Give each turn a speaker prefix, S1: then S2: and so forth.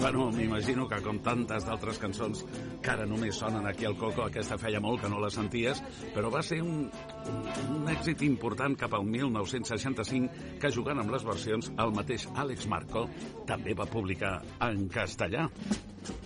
S1: Bueno, m'imagino que com tantes d'altres cançons que ara només sonen aquí al Coco, aquesta feia molt que no la senties, però va ser un èxit important cap al 1965 que, jugant amb les versions, el mateix Àlex Marco també va publicar en castellà.